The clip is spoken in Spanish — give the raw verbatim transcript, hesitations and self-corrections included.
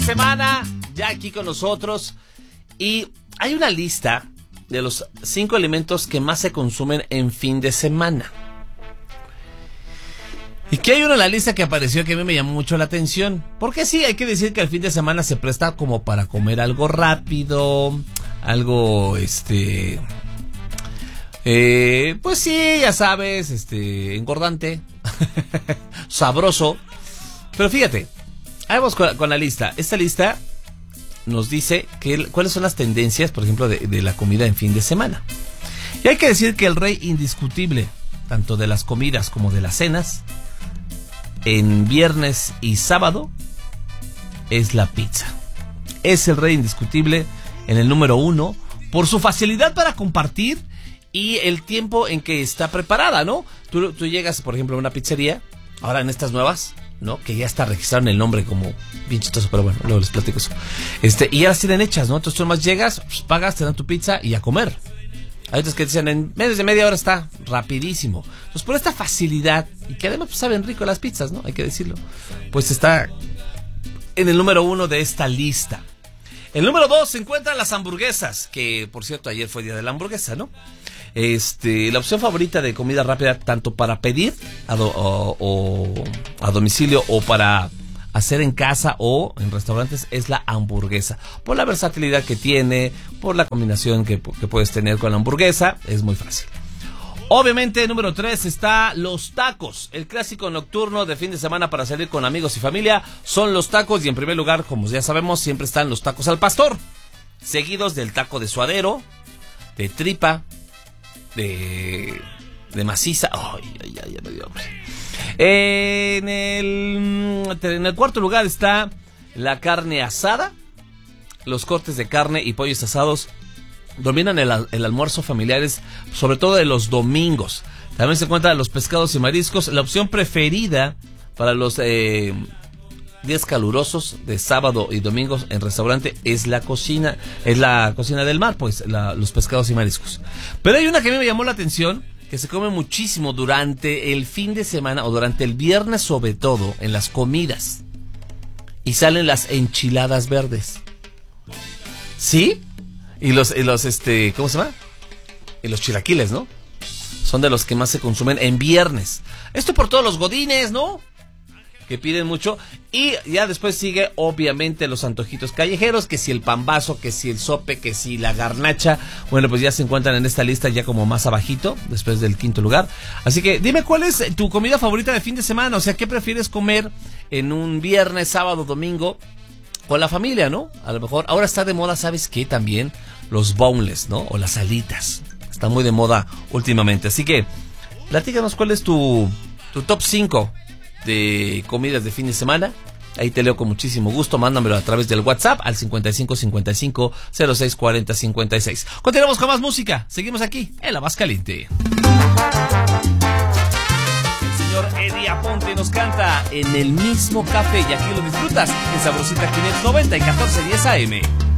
semana, ya aquí con nosotros. Y hay una lista de los cinco alimentos que más se consumen en fin de semana. Y que hay uno en la lista que apareció que a mí me llamó mucho la atención. Porque sí, hay que decir que el fin de semana se presta como para comer algo rápido, algo, este... Eh, pues sí, ya sabes, este, engordante, sabroso. Pero fíjate, vamos con, con la lista. Esta lista nos dice que, cuáles son las tendencias, por ejemplo, de, de la comida en fin de semana. Y hay que decir que el rey indiscutible, tanto de las comidas como de las cenas, en viernes y sábado, es la pizza. Es el rey indiscutible en el número uno por su facilidad para compartir y el tiempo en que está preparada, ¿no? Tú, tú llegas, por ejemplo, a una pizzería, ahora en estas nuevas, ¿no? Que ya está registrado en el nombre como bien chistoso, pero bueno, luego les platico eso. Este, y ya las tienen hechas, ¿no? Entonces tú nomás llegas, pues, pagas, te dan tu pizza y a comer. Hay otras que dicen en menos de media hora está rapidísimo. Entonces por esta facilidad, y que además pues, saben rico las pizzas, ¿no? Hay que decirlo. Pues está en el número uno de esta lista. El número dos se encuentran las hamburguesas, que por cierto ayer fue día de la hamburguesa, ¿no? Este, la opción favorita de comida rápida, tanto para pedir a, do, o, o a domicilio o para hacer en casa o en restaurantes, es la hamburguesa. Por la versatilidad que tiene, por la combinación que, que puedes tener con la hamburguesa, es muy fácil. Obviamente, número tres está los tacos. El clásico nocturno de fin de semana para salir con amigos y familia son los tacos. Y en primer lugar, como ya sabemos, siempre están los tacos al pastor, seguidos del taco de suadero, de tripa, de, de maciza. Ay, ay, ay, ya me dio hambre. En el, en el cuarto lugar está la carne asada. Los cortes de carne y pollos asados dominan el, el almuerzo familiares, sobre todo de los domingos. También se encuentran los pescados y mariscos. La opción preferida para los eh, días calurosos de sábado y domingos en restaurante es la cocina, es la cocina del mar, pues la, los pescados y mariscos. Pero hay una que a mí me llamó la atención, que se come muchísimo durante el fin de semana o durante el viernes, sobre todo en las comidas, y salen las enchiladas verdes. ¿Sí? Y los, y los, este, ¿cómo se llama? Y los chilaquiles, ¿no? Son de los que más se consumen en viernes. Esto por todos los godines, ¿no? Que piden mucho. Y ya después sigue, obviamente, los antojitos callejeros, que si el pambazo, que si el sope, que si la garnacha. Bueno, pues ya se encuentran en esta lista ya como más abajito, después del quinto lugar. Así que dime, ¿cuál es tu comida favorita de fin de semana? O sea, ¿qué prefieres comer en un viernes, sábado, domingo con la familia, ¿no? A lo mejor ahora está de moda, ¿sabes qué? También los boneless, ¿no? O las alitas. Está muy de moda últimamente. Así que platícanos cuál es tu, tu top cinco de comidas de fin de semana. Ahí te leo con muchísimo gusto. Mándamelo a través del WhatsApp al cincuenta y cinco cincuenta y cinco cero seis cuarenta cincuenta y seis. Continuamos con más música. Seguimos aquí en La Más Caliente. El señor Eddie Aponte nos canta En el Mismo Café, y aquí lo disfrutas en Sabrosita quinientos noventa y catorce diez A M.